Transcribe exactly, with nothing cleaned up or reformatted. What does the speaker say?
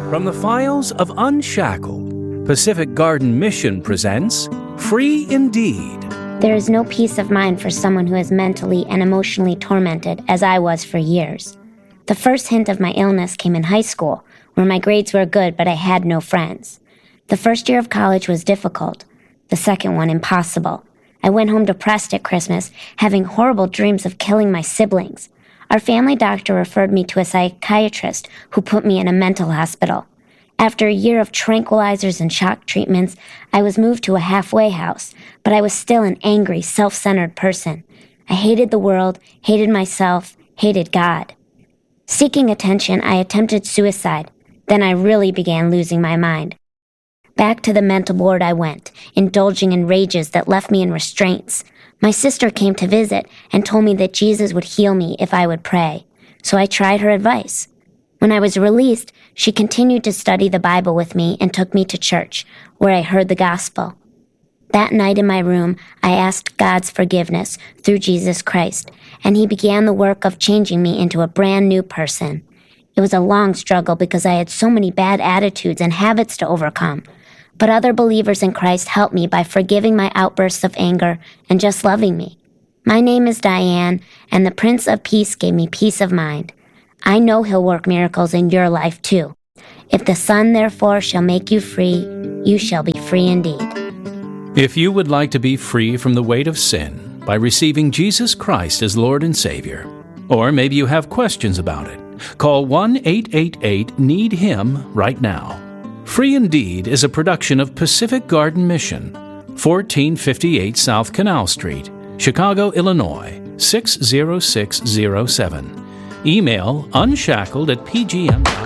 From the files of Unshackled, Pacific Garden Mission presents Free Indeed. There is no peace of mind for someone who is mentally and emotionally tormented, as I was for years. The first hint of my illness came in high school, where my grades were good but I had no friends. The first year of college was difficult. The second one impossible. I went home depressed at Christmas, having horrible dreams of killing my siblings. Our family doctor referred me to a psychiatrist who put me in a mental hospital. After a year of tranquilizers and shock treatments, I was moved to a halfway house, but I was still an angry, self-centered person. I hated the world, hated myself, hated God. Seeking attention, I attempted suicide. Then I really began losing my mind. Back to the mental ward I went, indulging in rages that left me in restraints. My sister came to visit and told me that Jesus would heal me if I would pray. So I tried her advice. When I was released, she continued to study the Bible with me and took me to church, where I heard the gospel. That night in my room, I asked God's forgiveness through Jesus Christ, and He began the work of changing me into a brand new person. It was a long struggle because I had so many bad attitudes and habits to overcome. But other believers in Christ helped me by forgiving my outbursts of anger and just loving me. My name is Diane, and the Prince of Peace gave me peace of mind. I know He'll work miracles in your life too. If the Son therefore shall make you free, you shall be free indeed. If you would like to be free from the weight of sin by receiving Jesus Christ as Lord and Savior, or maybe you have questions about it, call one eight eight eight need him right now. Free Indeed is a production of Pacific Garden Mission, fourteen fifty-eight South Canal Street, Chicago, Illinois, six zero six zero seven. Email unshackled at p g m dot com.